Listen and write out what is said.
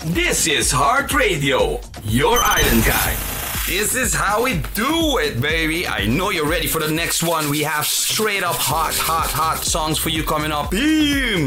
This is Heart Radio, your island guy. This is how we do it, baby. I know you're ready for the next one. We have straight up hot songs for you coming up. Boom!